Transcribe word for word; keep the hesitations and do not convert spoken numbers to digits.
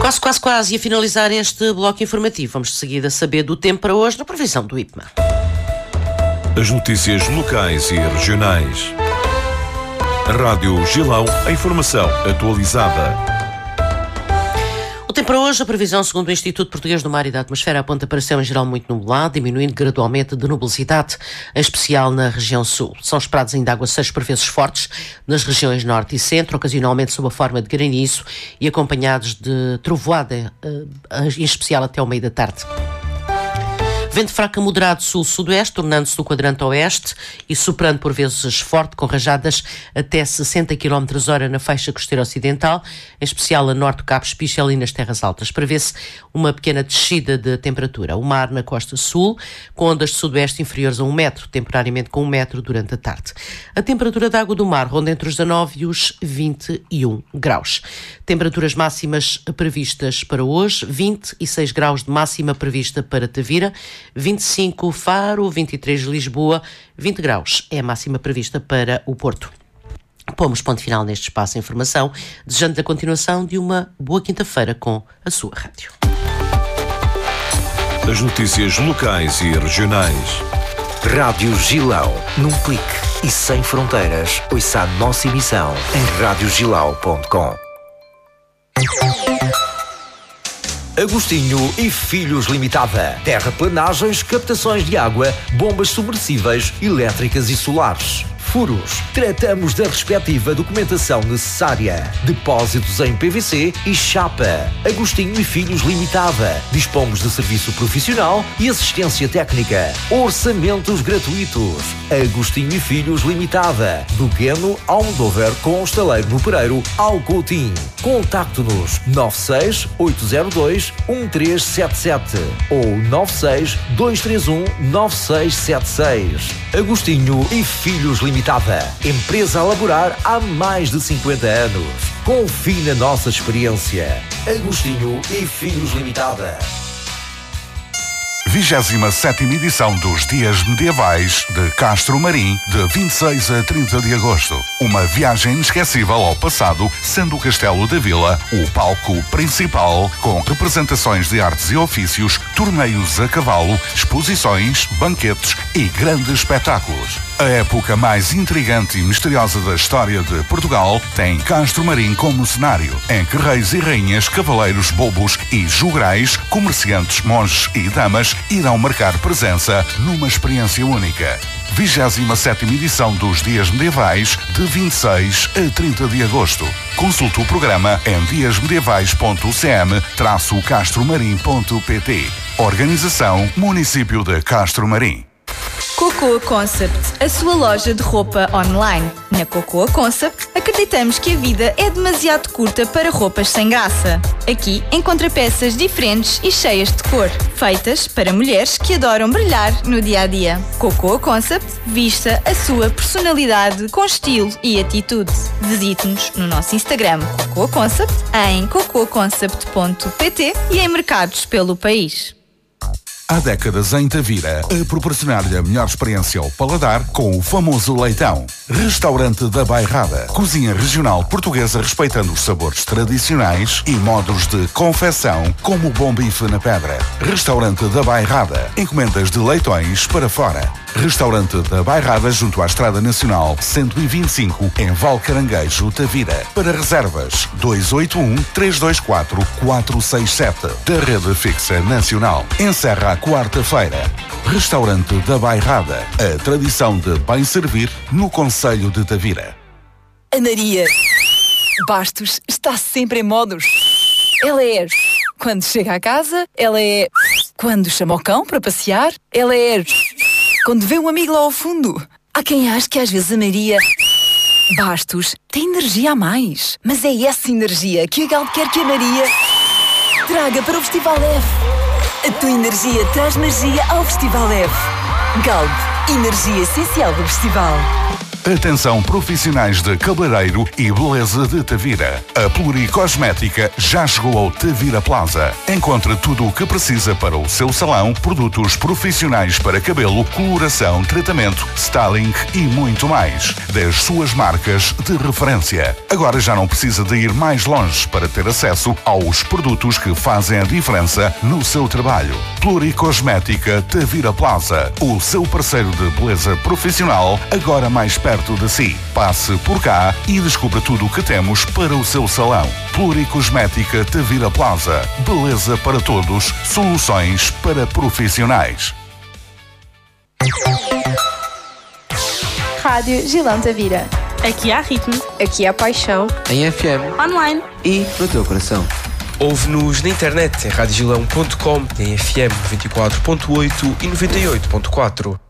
Quase, quase, quase. E a finalizar este bloco informativo, vamos de seguida saber do tempo para hoje na previsão do I P M A. As notícias locais e regionais. Rádio Gilão, a informação atualizada. O tempo para hoje, a previsão segundo o Instituto Português do Mar e da Atmosfera aponta para céu em geral muito nublado, diminuindo gradualmente de nubosidade, em especial na região sul. São esperados ainda aguaceiros por vezes fortes nas regiões norte e centro, ocasionalmente sob a forma de granizo e acompanhados de trovoada, em especial até ao meio da tarde. Vento fraco a moderado sul-sudoeste, tornando-se do quadrante oeste e soprando por vezes forte, com rajadas até sessenta quilómetros hora na faixa costeira ocidental, em especial a norte do Cabo Espichel e nas terras altas. Prevê-se uma pequena descida de temperatura. O mar na costa sul, com ondas de sudoeste inferiores a um metro, temporariamente com um metro durante a tarde. A temperatura da água do mar ronda entre os dezanove e os vinte e um graus. Temperaturas máximas previstas para hoje, vinte e seis graus de máxima prevista para Tavira, vinte e cinco Faro, vinte e três Lisboa, vinte graus é a máxima prevista para o Porto. Pomos ponto final neste espaço de informação, desejando a continuação de uma boa quinta-feira com a sua rádio. As notícias locais e regionais. Rádio Gilão, num clique e sem fronteiras, ouça a nossa emissão em rádio gilau ponto com. Agostinho e Filhos Limitada. Terraplanagens, captações de água, bombas submersíveis, elétricas e solares. Furos. Tratamos da respectiva documentação necessária. Depósitos em P V C e chapa. Agostinho e Filhos Limitada. Dispomos de serviço profissional e assistência técnica. Orçamentos gratuitos. Agostinho e Filhos Limitada. Do Queno ao Almodóvar com Estaleiro no Pereiro ao Coutinho. Contacte-nos nove seis oito zero dois um três sete sete ou nove seis dois três um nove seis sete seis. Agostinho e Filhos Limitada. Empresa a laborar há mais de cinquenta anos. Confie na nossa experiência. Agostinho e Filhos Limitada. vigésima sétima edição dos Dias Medievais de Castro Marim, de vinte e seis a trinta de agosto. Uma viagem inesquecível ao passado, sendo o Castelo da Vila o palco principal, com representações de artes e ofícios, torneios a cavalo, exposições, banquetes e grandes espetáculos. A época mais intrigante e misteriosa da história de Portugal tem Castro Marim como cenário, em que reis e rainhas, cavaleiros, bobos e jograis, comerciantes, monges e damas irão marcar presença numa experiência única. vigésima sétima edição dos Dias Medievais, de vinte e seis a trinta de agosto. Consulte o programa em dias medievais ponto c m traço castro marim ponto p t. Organização Município de Castro Marim. Cocoa Concept, a sua loja de roupa online. Na Cocoa Concept, acreditamos que a vida é demasiado curta para roupas sem graça. Aqui encontra peças diferentes e cheias de cor, feitas para mulheres que adoram brilhar no dia-a-dia. Cocoa Concept, vista a sua personalidade com estilo e atitude. Visite-nos no nosso Instagram Cocoa Concept, em cocoa concept ponto p t e em mercados pelo país. Há décadas em Tavira, a proporcionar-lhe a melhor experiência ao paladar com o famoso leitão. Restaurante da Bairrada. Cozinha regional portuguesa respeitando os sabores tradicionais e modos de confecção, como o bom bife na pedra. Restaurante da Bairrada. Encomendas de leitões para fora. Restaurante da Bairrada junto à Estrada Nacional cento e vinte e cinco, em Valcaranguejo, Tavira. Para reservas, dois oito um, três dois quatro, quatro seis sete, da Rede Fixa Nacional. Encerra à quarta-feira. Restaurante da Bairrada. A tradição de bem servir no concelho de Tavira. A Maria Bastos está sempre em modos. Ela é quando chega à casa, ela é quando chama o cão para passear, ela é quando vê um amigo lá ao fundo. Há quem ache que às vezes a Maria Bastos tem energia a mais, mas é essa energia que a Galp quer que a Maria traga para o Festival F. A tua energia traz magia ao Festival F. Galp, energia essencial do festival. Atenção profissionais de cabeleireiro e beleza de Tavira. A Pluricosmética já chegou ao Tavira Plaza. Encontre tudo o que precisa para o seu salão, produtos profissionais para cabelo, coloração, tratamento, styling e muito mais. Das suas marcas de referência. Agora já não precisa de ir mais longe para ter acesso aos produtos que fazem a diferença no seu trabalho. Pluricosmética Tavira Plaza. O seu parceiro de beleza profissional, agora mais perto de si. Passe por cá e descubra tudo o que temos para o seu salão. Pluricosmética Tavira Plaza. Beleza para todos. Soluções para profissionais. Rádio Gilão Tavira. Aqui há ritmo. Aqui há paixão. Em F M. Online. E no teu coração. Ouve-nos na internet em radiogilão ponto com, em F M noventa e quatro ponto oito e noventa e oito ponto quatro.